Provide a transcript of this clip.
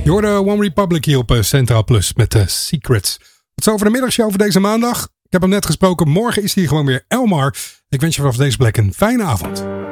Je hoorde One Republic hier op Centraal Plus met Secrets. Tot zover de middagshow voor deze maandag. Ik heb hem net gesproken. Morgen is hier gewoon weer Elmar. Ik wens je vanaf deze plek een fijne avond.